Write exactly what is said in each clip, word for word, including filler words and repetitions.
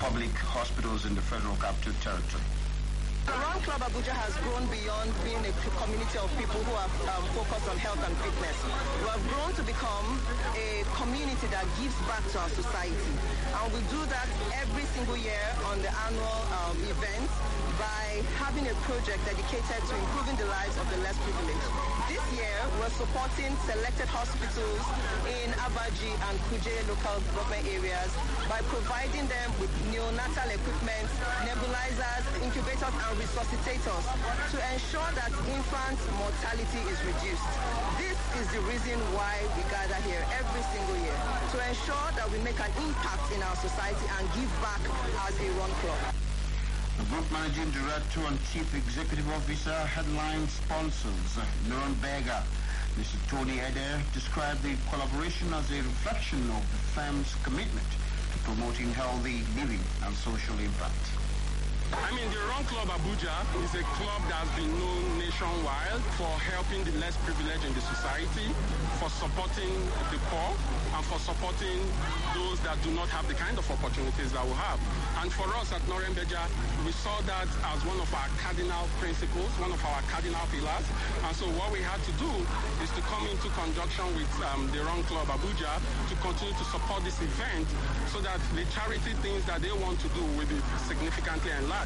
public hospitals in the Federal Capital Territory. The Run Club Abuja has grown beyond being a community of people who are um, focused on health and fitness. We have grown to become a community that gives back to our society. And we do that every single year on the annual um, event by having a project dedicated to improving the lives of the less privileged. This year, we're supporting selected hospitals in Abaji and Kuje local government areas by providing them with neonatal equipment, nebulizers, incubators, and resuscitators to ensure that infant mortality is reduced. This is the reason why we gather here every single year, to ensure that we make an impact in our society and give back as a Run Club. The Group Managing Director and Chief Executive Officer, headline sponsors, Nuremberger, Mister Tony Eder, described the collaboration as a reflection of the firm's commitment to promoting healthy living and social impact. I mean, the Run Club Abuja is a club that's been known nationwide for helping the less privileged in the society, for supporting the poor, and for supporting those that do not have the kind of opportunities that we have. And for us at Nuremberger, we saw that as one of our cardinal principles, one of our cardinal pillars. And so what we had to do is to come into conjunction with um, the Run Club Abuja to continue to support this event so that the charity things that they want to do will be significantly enlarged.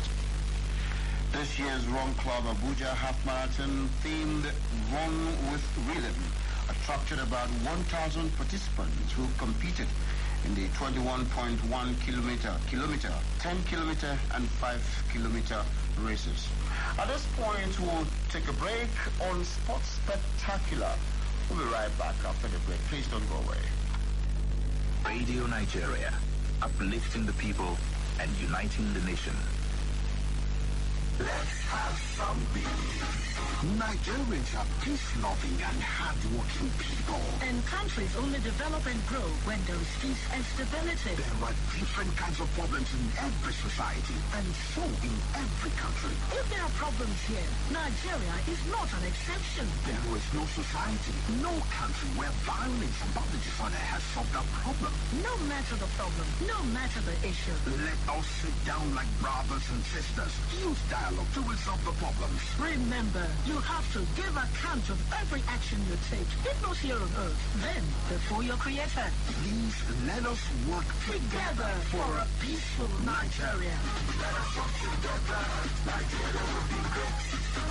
This year's Run Club Abuja Half Marathon themed Run with Rhythm attracted about one thousand participants who competed in the twenty-one point one kilometer, kilometer, ten kilometer, and five kilometer races. At this point, we'll take a break on Sports Spectacular. We'll be right back after the break. Please don't go away. Radio Nigeria, uplifting the people and uniting the nation. Let's have some beef. Nigerians are peace-loving and hard-working people. And countries only develop and grow when there is peace and stability. There are different kinds of problems in every society, and so in every country. If there are problems here, Nigeria is not an exception. There is no society, no country where violence and public disorder has solved that problem. No matter the problem, no matter the issue. Let us sit down like brothers and sisters. Use dialogue to resolve the problems. Remember, you have to give account of every action you take, if not here on earth, then before your creator. Please let us work together for a peaceful Nigeria. Let us work together. Nigeria will be great.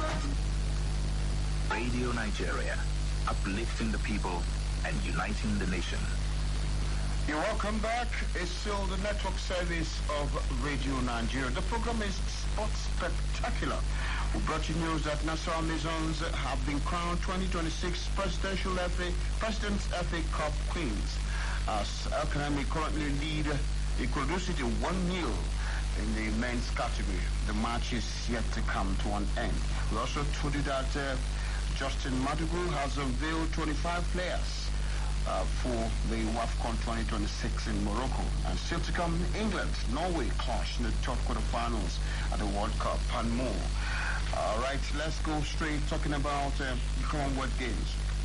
Radio Nigeria, uplifting the people and uniting the nation. You're welcome back. It's still the network service of Radio Nigeria. The program is Sports Spectacular. We brought you news that Nassau Maisons have been crowned twenty twenty-six Presidential F A, President's F A Cup Queens. As Elkanemi currently lead Ikorodu City one nil in the men's category. The match is yet to come to an end. We also told you that uh, Justin Madugu has unveiled twenty-five players Uh, for the WAFCON twenty twenty-six in Morocco. And still to come, England, Norway clash in the third quarterfinals at the World Cup and more. All right, let's go straight talking about uh, the Commonwealth Games.